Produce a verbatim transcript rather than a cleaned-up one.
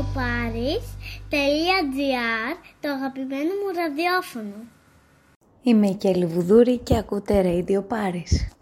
radioparis.gr, το αγαπημένο μου ραδιόφωνο. Είμαι η Κέλλη Βουδούρη και ακούτε Radio Paris.